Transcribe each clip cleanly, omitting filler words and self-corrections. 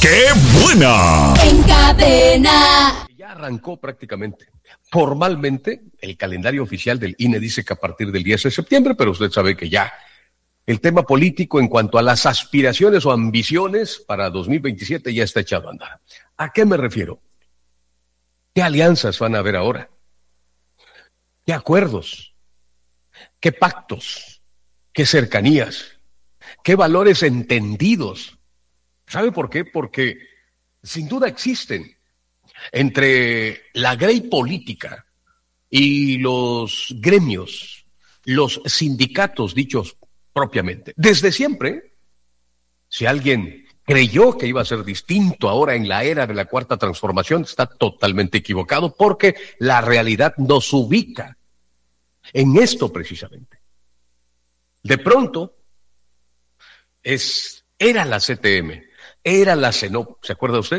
¡Qué buena! En cadena. Ya arrancó prácticamente. Formalmente, el calendario oficial del INE dice que a partir del 10 de septiembre, pero usted sabe que ya el tema político en cuanto a las aspiraciones o ambiciones para 2027 ya está echado a andar. ¿A qué me refiero? ¿Qué alianzas van a haber ahora? ¿Qué acuerdos? ¿Qué pactos? ¿Qué cercanías? ¿Qué valores entendidos? ¿Sabe por qué? Porque sin duda existen entre la grey política y los gremios, los sindicatos dichos propiamente. Desde siempre, si alguien creyó que iba a ser distinto ahora en la era de la Cuarta Transformación, está totalmente equivocado, porque la realidad nos ubica en esto precisamente. De pronto, era la CTM, era la CENOP, ¿se acuerda usted?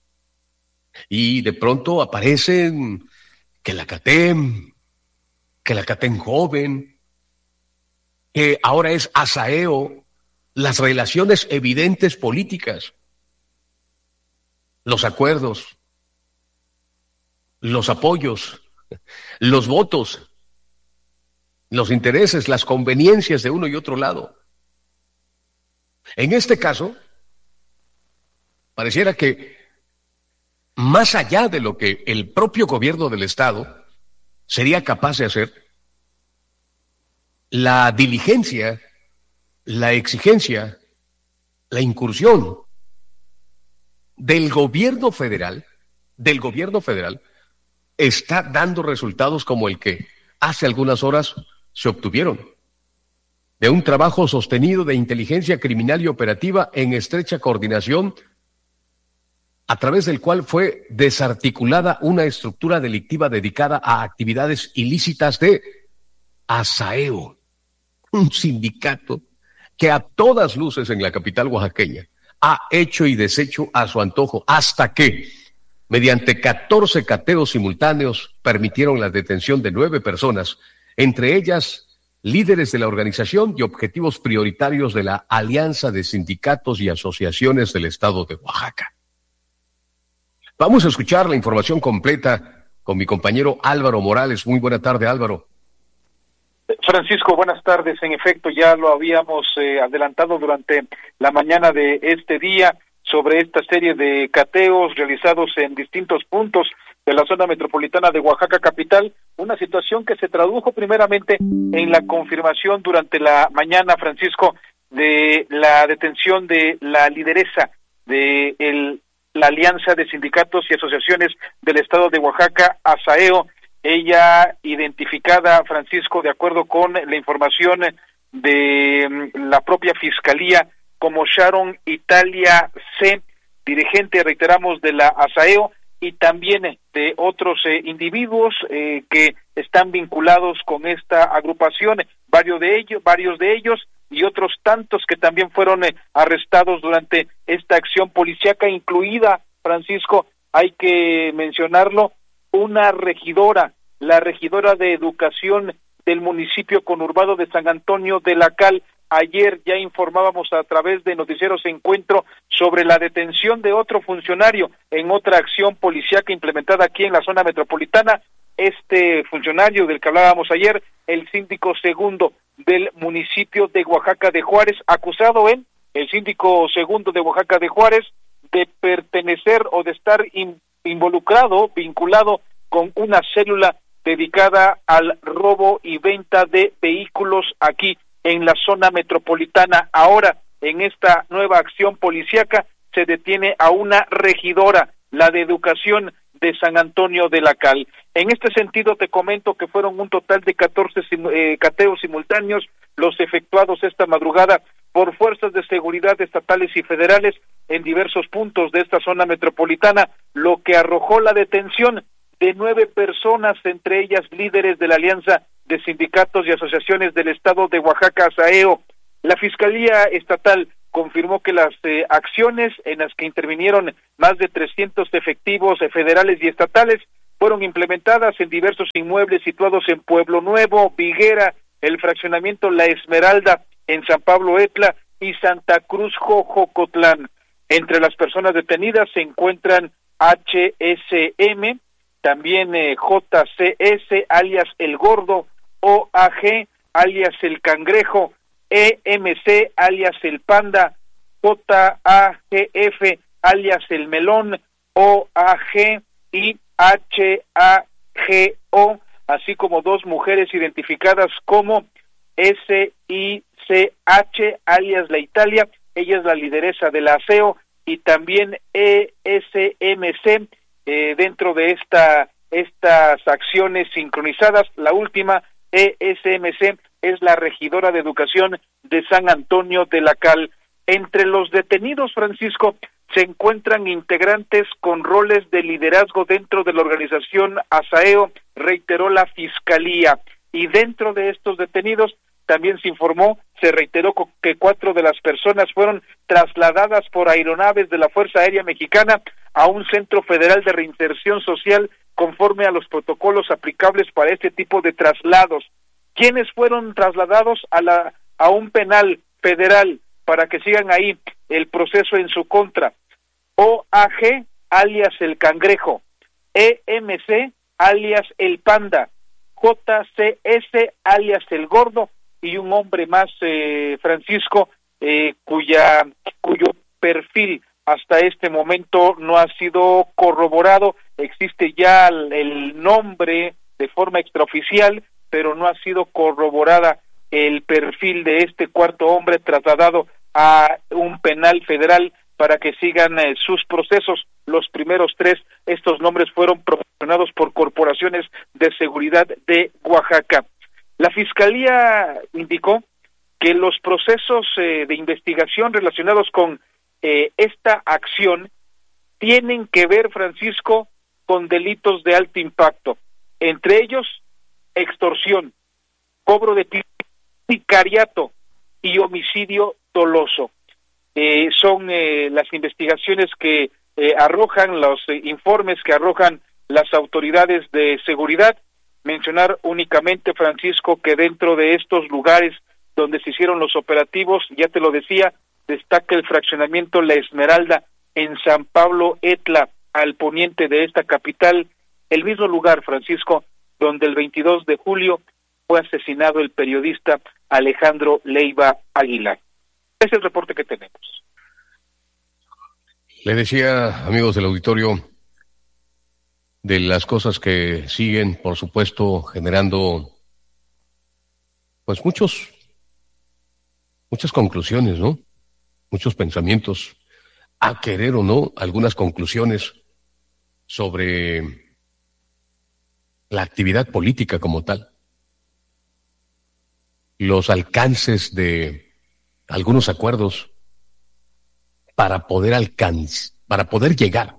Y de pronto aparecen que la CATEM joven, que ahora es ASAEO, las relaciones evidentes políticas, los acuerdos, los apoyos, los votos, los intereses, las conveniencias de uno y otro lado. En este caso, pareciera que más allá de lo que el propio gobierno del Estado sería capaz de hacer, la diligencia, la exigencia, la incursión del gobierno federal está dando resultados como el que hace algunas horas se obtuvieron, de un trabajo sostenido de inteligencia criminal y operativa en estrecha coordinación, a través del cual fue desarticulada una estructura delictiva dedicada a actividades ilícitas de ASAEO, un sindicato que a todas luces en la capital oaxaqueña ha hecho y deshecho a su antojo, hasta que, mediante 14 cateos simultáneos, permitieron la detención de 9 personas, entre ellas líderes de la organización y objetivos prioritarios de la Alianza de Sindicatos y Asociaciones del Estado de Oaxaca. Vamos a escuchar la información completa con mi compañero Álvaro Morales. Muy buena tarde, Álvaro. Francisco, buenas tardes. En efecto, ya lo habíamos adelantado durante la mañana de este día sobre esta serie de cateos realizados en distintos puntos de la zona metropolitana de Oaxaca capital, una situación que se tradujo primeramente en la confirmación durante la mañana, Francisco, de la detención de la lideresa de la Alianza de Sindicatos y Asociaciones del Estado de Oaxaca, ASAEO, ella identificada, Francisco, de acuerdo con la información de la propia Fiscalía, como Sharon Italia C., dirigente, reiteramos, de la ASAEO, y también de otros individuos que están vinculados con esta agrupación, varios de ellos y otros tantos que también fueron arrestados durante esta acción policíaca, incluida, Francisco, hay que mencionarlo, una regidora, la regidora de Educación del municipio conurbado de San Antonio de la Cal. Ayer ya informábamos a través de Noticieros Encuentro sobre la detención de otro funcionario en otra acción policíaca implementada aquí en la zona metropolitana. Este funcionario del que hablábamos ayer, el síndico segundo del municipio de Oaxaca de Juárez, acusado el síndico segundo de Oaxaca de Juárez, de pertenecer o de estar vinculado con una célula dedicada al robo y venta de vehículos aquí en la zona metropolitana. Ahora, en esta nueva acción policíaca, se detiene a una regidora, la de Educación de San Antonio de la Cal. En este sentido, te comento que fueron un total de 14 cateos simultáneos los efectuados esta madrugada por fuerzas de seguridad estatales y federales en diversos puntos de esta zona metropolitana, lo que arrojó la detención de 9 personas, entre ellas líderes de la Alianza de Sindicatos y Asociaciones del Estado de Oaxaca, ASAEO. La Fiscalía Estatal confirmó que las acciones en las que intervinieron más de 300 efectivos federales y estatales fueron implementadas en diversos inmuebles situados en Pueblo Nuevo, Viguera, el fraccionamiento La Esmeralda en San Pablo Etla y Santa Cruz Jojocotlán. Entre las personas detenidas se encuentran HSM, también JCS, alias El Gordo, OAG, alias El Cangrejo, EMC, alias El Panda, JAGF, alias El Melón, OAG y HAGO, así como 2 mujeres identificadas como SICH, alias La Italia, ella es la lideresa del aseo, y también ESMC, dentro de estas acciones sincronizadas. La última, ESMC, es la regidora de Educación de San Antonio de la Cal. Entre los detenidos, Francisco, se encuentran integrantes con roles de liderazgo dentro de la organización Aseo, reiteró la Fiscalía. Y dentro de estos detenidos también se reiteró que 4 de las personas fueron trasladadas por aeronaves de la Fuerza Aérea Mexicana a un centro federal de reinserción social conforme a los protocolos aplicables para este tipo de traslados. ¿Quiénes fueron trasladados a un penal federal para que sigan ahí el proceso en su contra? OAG, alias El Cangrejo, EMC, alias El Panda, JCS, alias El Gordo, y un hombre más, Francisco, cuyo perfil hasta este momento no ha sido corroborado. Existe ya el nombre de forma extraoficial, pero no ha sido corroborada el perfil de este cuarto hombre trasladado a un penal federal para que sigan sus procesos. Los primeros 3, estos nombres fueron proporcionados por corporaciones de seguridad de Oaxaca. La Fiscalía indicó que los procesos de investigación relacionados con esta acción tienen que ver, Francisco, con delitos de alto impacto, entre ellos extorsión, cobro de sicariato y homicidio doloso. Son las investigaciones que arrojan, los informes que arrojan las autoridades de seguridad. Mencionar únicamente, Francisco, que dentro de estos lugares donde se hicieron los operativos, ya te lo decía, destaca el fraccionamiento La Esmeralda en San Pablo Etla, al poniente de esta capital, el mismo lugar, Francisco, donde el 22 de julio fue asesinado el periodista Alejandro Leiva Aguilar. Ese es el reporte que tenemos. Le decía, amigos del auditorio, de las cosas que siguen, por supuesto, generando pues muchas conclusiones, ¿no? Muchos pensamientos, a querer o no, algunas conclusiones sobre la actividad política como tal, los alcances de algunos acuerdos para poder llegar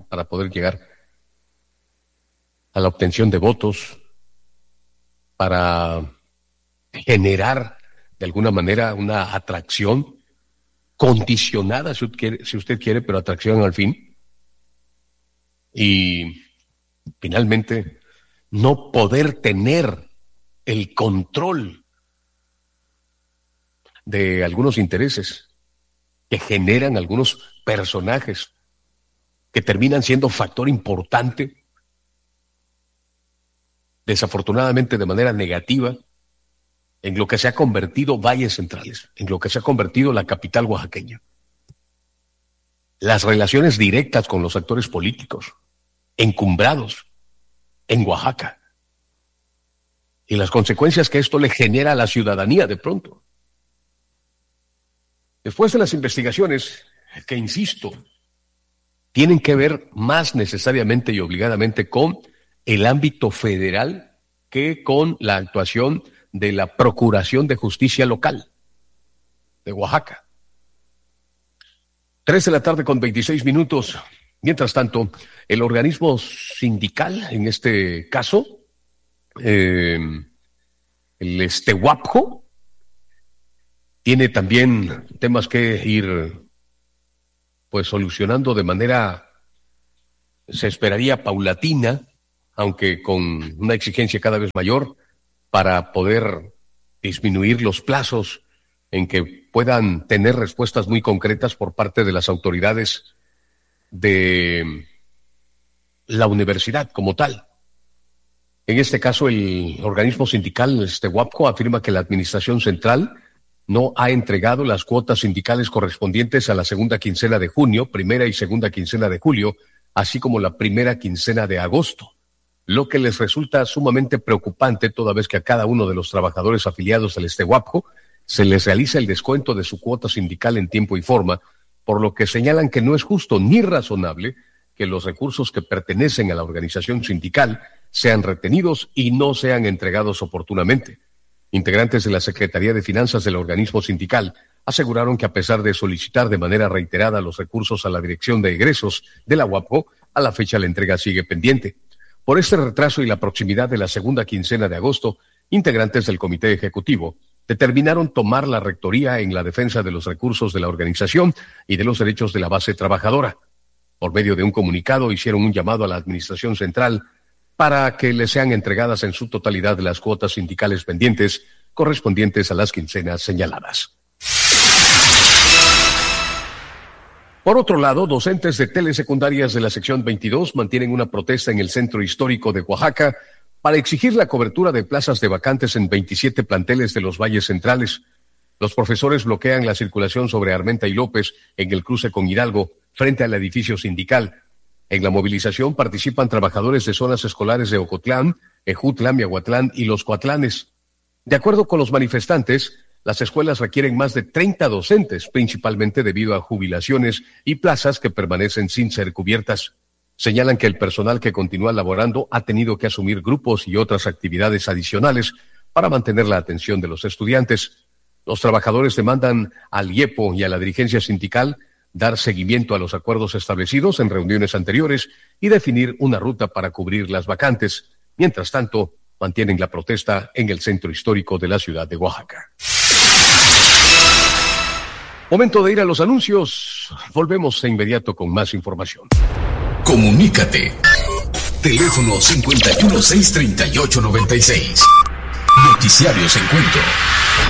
a la obtención de votos, para generar de alguna manera una atracción condicionada, si usted quiere, pero atracción al fin. Y finalmente no poder tener el control de algunos intereses que generan algunos personajes que terminan siendo factor importante, desafortunadamente de manera negativa, en lo que se ha convertido Valles Centrales, en lo que se ha convertido la capital oaxaqueña. Las relaciones directas con los actores políticos, encumbrados en Oaxaca, y las consecuencias que esto le genera a la ciudadanía de pronto. Después de las investigaciones, que insisto, tienen que ver más necesariamente y obligadamente con el ámbito federal que con la actuación de la Procuración de Justicia Local de Oaxaca. 3:26 p.m. Mientras tanto, el organismo sindical, en este caso, el Estehuapjo, tiene también temas que ir pues solucionando de manera, se esperaría, paulatina, aunque con una exigencia cada vez mayor, para poder disminuir los plazos en que puedan tener respuestas muy concretas por parte de las autoridades de la universidad como tal. En este caso, el organismo sindical WAPCO afirma que la administración central no ha entregado las cuotas sindicales correspondientes a la segunda quincena de junio, primera y segunda quincena de julio, así como la primera quincena de agosto, lo que les resulta sumamente preocupante toda vez que a cada uno de los trabajadores afiliados al WAPCO se les realiza el descuento de su cuota sindical en tiempo y forma, por lo que señalan que no es justo ni razonable que los recursos que pertenecen a la organización sindical sean retenidos y no sean entregados oportunamente. Integrantes de la Secretaría de Finanzas del organismo sindical aseguraron que a pesar de solicitar de manera reiterada los recursos a la Dirección de Egresos de la WAPCO, a la fecha la entrega sigue pendiente. Por este retraso y la proximidad de la segunda quincena de agosto, integrantes del Comité Ejecutivo determinaron tomar la rectoría en la defensa de los recursos de la organización y de los derechos de la base trabajadora. Por medio de un comunicado hicieron un llamado a la Administración Central para que les sean entregadas en su totalidad las cuotas sindicales pendientes correspondientes a las quincenas señaladas. Por otro lado, docentes de telesecundarias de la sección 22 mantienen una protesta en el centro histórico de Oaxaca para exigir la cobertura de plazas de vacantes en 27 planteles de los valles centrales. Los profesores bloquean la circulación sobre Armenta y López en el cruce con Hidalgo, frente al edificio sindical. En la movilización participan trabajadores de zonas escolares de Ocotlán, Ejutla, Miahuatlán y Los Coatlanes. De acuerdo con los manifestantes, las escuelas requieren más de 30 docentes, principalmente debido a jubilaciones y plazas que permanecen sin ser cubiertas. Señalan que el personal que continúa laborando ha tenido que asumir grupos y otras actividades adicionales para mantener la atención de los estudiantes. Los trabajadores demandan al IEPO y a la dirigencia sindical dar seguimiento a los acuerdos establecidos en reuniones anteriores y definir una ruta para cubrir las vacantes. Mientras tanto, mantienen la protesta en el centro histórico de la ciudad de Oaxaca. Momento de ir a los anuncios. Volvemos de inmediato con más información. Comunícate. Teléfono 5163896. Noticiarios Encuentro.